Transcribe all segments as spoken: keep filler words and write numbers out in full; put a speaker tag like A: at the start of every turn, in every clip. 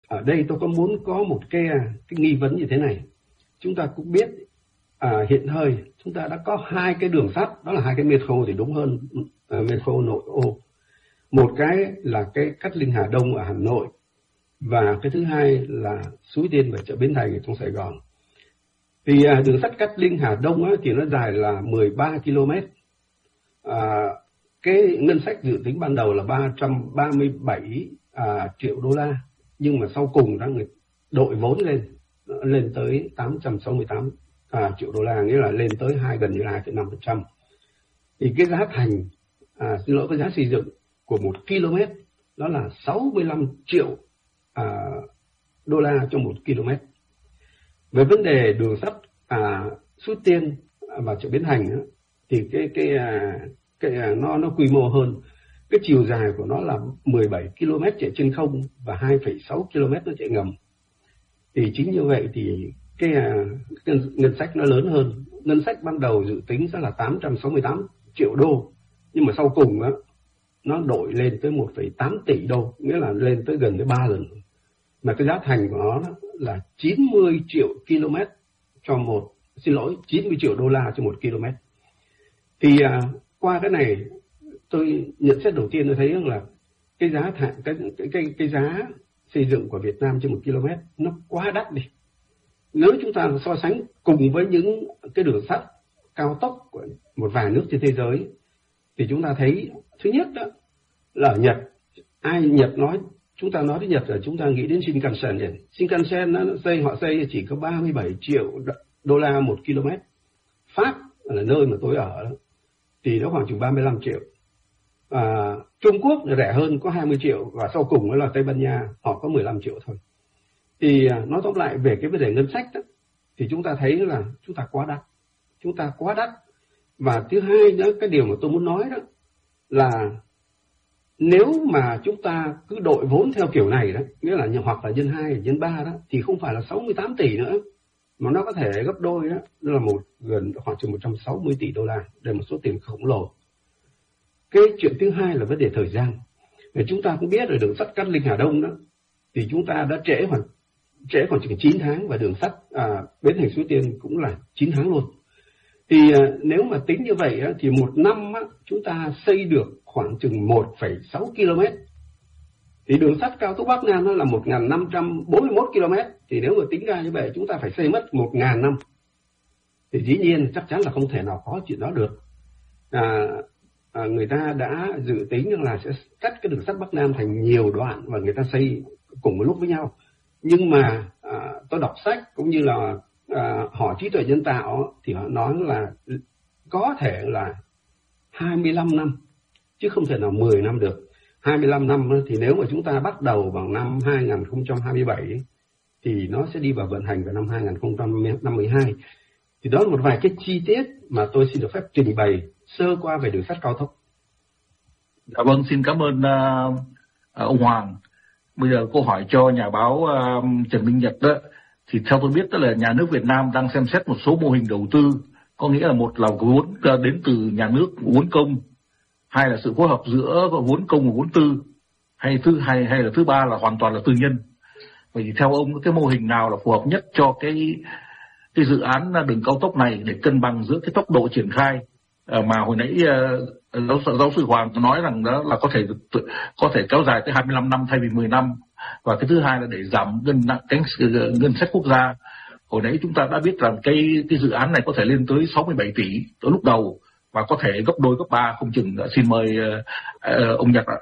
A: ở đây tôi có muốn có một cái cái nghi vấn như thế này. Chúng ta cũng biết à, hiện thời chúng ta đã có hai cái đường sắt, đó là hai cái metro thì đúng hơn, à, metro nội ô. Một cái là cái Cát Linh Hà Đông ở Hà Nội, và cái thứ hai là Suối Tiên và chợ Bến Thành ở trong Sài Gòn. Thì à, đường sắt Cát Linh Hà Đông á, thì nó dài là mười ba ki lô mét. À, cái ngân sách dự tính ban đầu là ba trăm ba mươi bảy à, triệu đô la, nhưng mà sau cùng đã người đội vốn lên lên tới tám trăm sáu mươi tám à, triệu đô la, nghĩa là lên tới hai gần như hai phẩy năm phần trăm. Thì cái giá thành à, xin lỗi cái giá xây dựng của một km đó là sáu mươi lăm triệu à, đô la cho một km. Về vấn đề đường sắt à, Suối Tiên và chợ Bến Thành á, thì cái cái à, cái à, nó nó quy mô hơn. Cái chiều dài của nó là mười bảy ki lô mét chạy trên không và hai phẩy sáu ki lô mét nó chạy ngầm. Thì chính như vậy thì cái, à, cái ngân sách nó lớn hơn. Ngân sách ban đầu dự tính sẽ là tám trăm sáu mươi tám triệu đô, nhưng mà sau cùng á nó đội lên tới một phẩy tám tỷ đô, nghĩa là lên tới gần tới ba lần. Mà cái giá thành của nó là chín mươi triệu km cho một, xin lỗi, chín mươi triệu đô la cho một km. Thì à, qua cái này tôi nhận xét đầu tiên tôi thấy rằng là cái giá thành cái cái cái cái giá xây dựng của Việt Nam trên một km nó quá đắt đi. Nếu chúng ta so sánh cùng với những cái đường sắt cao tốc của một vài nước trên thế giới thì chúng ta thấy thứ nhất đó là ở Nhật, ai Nhật nói chúng ta nói đến Nhật là chúng ta nghĩ đến Shinkansen này. Shinkansen nó xây họ xây chỉ có ba mươi bảy triệu đô la một km. Pháp là nơi mà tôi ở thì nó khoảng chừng ba mươi lăm triệu. À, Trung Quốc là rẻ hơn có hai mươi triệu, và sau cùng đó là Tây Ban Nha, họ có mười lăm triệu thôi. Thì nói tóm lại về cái vấn đề ngân sách đó, thì chúng ta thấy là chúng ta quá đắt, chúng ta quá đắt. Và thứ hai nữa, cái điều mà tôi muốn nói đó là nếu mà chúng ta cứ đội vốn theo kiểu này đó, nghĩa là hoặc là nhân hai, nhân ba đó, thì không phải là sáu mươi tám tỷ nữa, mà nó có thể gấp đôi đó, đó là một gần khoảng chừng một trăm sáu mươi tỷ đô la, để một số tiền khổng lồ. Cái chuyện thứ hai là vấn đề thời gian. Vì chúng ta cũng biết ở đường sắt Cát Linh Hà Đông đó, thì chúng ta đã trễ khoảng trễ khoảng chừng chín tháng, và đường sắt à, Bến Thành Suối Tiên cũng là chín tháng luôn. Thì à, nếu mà tính như vậy á, thì một năm á, chúng ta xây được khoảng chừng một phẩy sáu ki lô mét. Thì đường sắt cao tốc Bắc Nam nó là một nghìn năm trăm bốn mươi mốt ki lô mét. Thì nếu mà tính ra như vậy chúng ta phải xây mất một nghìn năm. Thì dĩ nhiên chắc chắn là không thể nào có chuyện đó được. À, à, người ta đã dự tính rằng là sẽ cắt cái đường sắt Bắc Nam thành nhiều đoạn và người ta xây cùng một lúc với nhau. Nhưng mà à, tôi đọc sách cũng như là à, hỏi trí tuệ nhân tạo thì họ nói là có thể là hai mươi lăm năm chứ không thể nào mười năm được. hai mươi lăm năm thì nếu mà chúng ta bắt đầu vào năm hai nghìn không trăm hai mươi bảy thì nó sẽ đi vào vận hành vào năm hai nghìn không trăm năm mươi hai. Thì đó là một vài cái chi tiết mà tôi xin được phép trình bày sơ qua về đường sắt cao tốc.
B: Dạ vâng, xin cảm ơn uh, ông Hoàng. Bây giờ câu hỏi cho nhà báo uh, Trần Minh Nhật đó, thì theo tôi biết đó là nhà nước Việt Nam đang xem xét một số mô hình đầu tư, có nghĩa là một là vốn uh, đến từ nhà nước, vốn công, hai là sự phối hợp giữa vốn công và vốn tư, hay thứ hai hay là thứ ba là hoàn toàn là tư nhân. Vậy thì theo ông cái mô hình nào là phù hợp nhất cho cái cái dự án đường cao tốc này để cân bằng giữa cái tốc độ triển khai uh, mà hồi nãy uh, giáo, giáo sư Hoàng nói rằng đó là có thể có thể kéo dài tới hai mươi lăm năm thay vì mười năm, và cái thứ hai là để giảm ngân cái ngân sách quốc gia. Hồi nãy chúng ta đã biết rằng cái cái dự án này có thể lên tới sáu mươi bảy tỷ từ lúc đầu và có thể gấp đôi gấp ba không chừng. Xin mời uh, uh, ông Nhật ạ.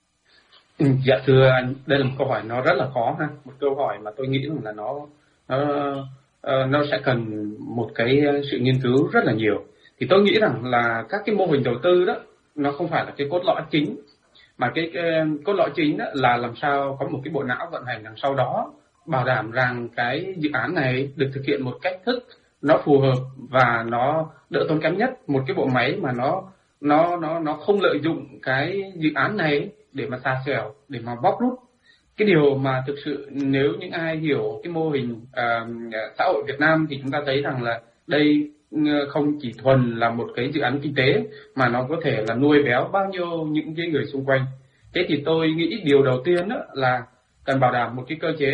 C: Ừ, dạ thưa anh, đây là một câu hỏi nó rất là khó ha, một câu hỏi mà tôi nghĩ rằng là nó nó uh, nó sẽ cần một cái sự nghiên cứu rất là nhiều. Thì tôi nghĩ rằng là các cái mô hình đầu tư đó nó không phải là cái cốt lõi chính, mà cái, cái cốt lõi chính đó là làm sao có một cái bộ não vận hành đằng sau đó, bảo đảm rằng cái dự án này được thực hiện một cách thức nó phù hợp và nó đỡ tốn kém nhất, một cái bộ máy mà nó nó nó nó không lợi dụng cái dự án này để mà xà xẻo, để mà bóp rút. Cái điều mà thực sự nếu những ai hiểu cái mô hình uh, xã hội Việt Nam thì chúng ta thấy rằng là đây không chỉ thuần là một cái dự án kinh tế mà nó có thể là nuôi béo bao nhiêu những cái người xung quanh. Thế thì tôi nghĩ điều đầu tiên đó là cần bảo đảm một cái cơ chế